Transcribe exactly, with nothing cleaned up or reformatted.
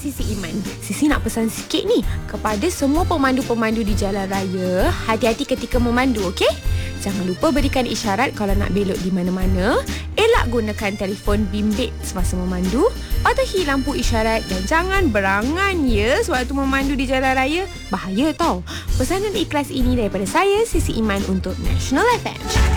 Sisi Iman. Sisi nak pesan sikit ni kepada semua pemandu-pemandu di jalan raya, hati-hati ketika memandu, okey? Jangan lupa berikan isyarat kalau nak belok di mana-mana. Elak gunakan telefon bimbit semasa memandu. Patuhi lampu isyarat dan jangan berangan ya sewaktu memandu di jalan raya. Bahaya tau. Pesanan ikhlas ini daripada saya, Sisi Iman, untuk National F M.